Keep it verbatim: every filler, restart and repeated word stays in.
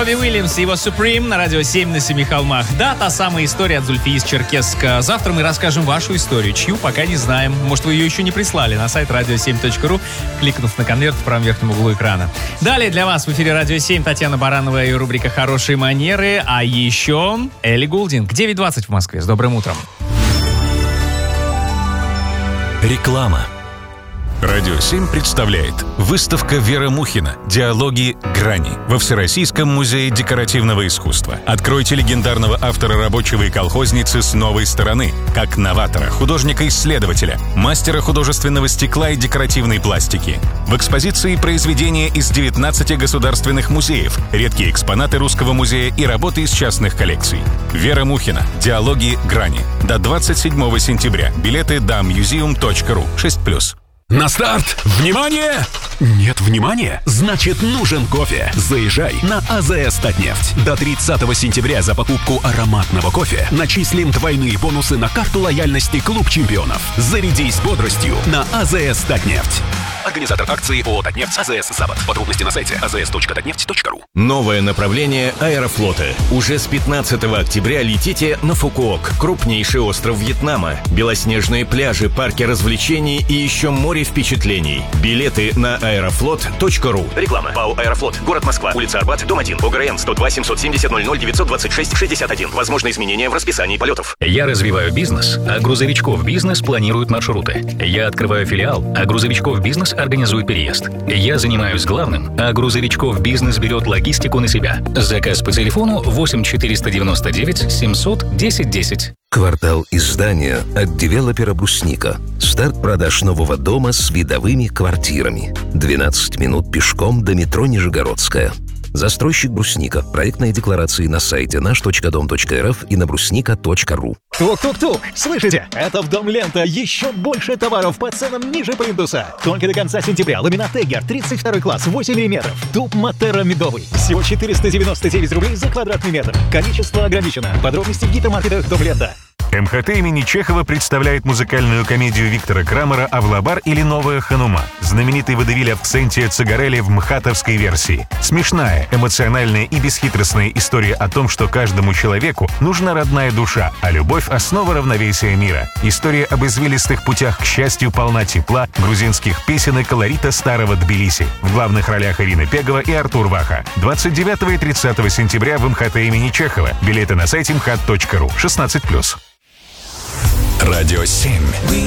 Робби Уильямс и его Supreme на радио семь на семи холмах. Да, та самая история от Зульфии из Черкесска. Завтра мы расскажем вашу историю, чью пока не знаем. Может, вы ее еще не прислали на сайт радио семь точка ру, кликнув на конверт в правом верхнем углу экрана. Далее для вас в эфире радио семь Татьяна Баранова и рубрика «Хорошие манеры». А еще Элли Гулдинг. девять двадцать в Москве. С добрым утром. Реклама. Радио семь представляет выставка Вера Мухина «Диалоги. Грани» во Всероссийском музее декоративного искусства. Откройте легендарного автора «Рабочего» и «Колхозницы» с новой стороны, как новатора, художника-исследователя, мастера художественного стекла и декоративной пластики. В экспозиции произведения из девятнадцати государственных музеев, редкие экспонаты Русского музея и работы из частных коллекций. Вера Мухина «Диалоги. Грани». До двадцать седьмого сентября. Билеты дамьюзиум точка ру. шесть плюс. На старт! Внимание! Нет внимания? Значит, нужен кофе. Заезжай на АЗС Татнефть. До тридцатого сентября за покупку ароматного кофе начислим двойные бонусы на карту лояльности Клуб чемпионов. Зарядись бодростью на АЗС Татнефть. Организатор акции ООО «Татнефть» АЗС «Запад». Подробности на сайте а зэ эс точка татнефть точка ру. Новое направление Аэрофлота. Уже с пятнадцатого октября летите на Фукуок, крупнейший остров Вьетнама. Белоснежные пляжи, парки развлечений и еще море впечатлений. Билеты на аэрофлот точка ру. Реклама. ПАО «Аэрофлот». Город Москва. Улица Арбат, дом один. ОГРН сто два семьсот семьдесят ноль ноль девятьсот двадцать шесть шестьдесят один. Возможно изменения в расписании полетов. Я развиваю бизнес, а грузовичков бизнес планирует маршруты. Я открываю филиал, а грузовичков бизнес организует переезд. Я занимаюсь главным, а грузовичков бизнес берет логистику на себя. Заказ по телефону восемь четыреста девяносто девять семьсот десять десять. Квартал издания от девелопера «Брусника». Старт продаж нового дома с видовыми квартирами. двенадцать минут пешком до метро Нижегородская. Застройщик «Брусника». Проектные декларации на сайте наш точка дом точка эр эф и на брусника точка ру. Тук-тук-тук! Слышите? Это в Дом Лента. Еще больше товаров по ценам ниже плинтуса. Только до конца сентября. Ламинат Тегер, тридцать второй класс, восемь миллиметров. Туб Матера медовый. Всего четыреста девяносто девять рублей за квадратный метр. Количество ограничено. Подробности в гипермаркетах Дом Лента. эм ха тэ имени Чехова представляет музыкальную комедию Виктора Крамера «Авлабар» или «Новая Ханума». Знаменитый водевиль Авксентия Цигарелли в мхатовской версии. Смешная, эмоциональная и бесхитростная история о том, что каждому человеку нужна родная душа, а любовь — основа равновесия мира. История об извилистых путях к счастью полна тепла, грузинских песен и колорита старого Тбилиси. В главных ролях Ирина Пегова и Артур Ваха. двадцать девятого и тридцатого сентября в эм ха тэ имени Чехова. Билеты на сайте эм ха тэ точка ру. шестнадцать плюс. Радио семь.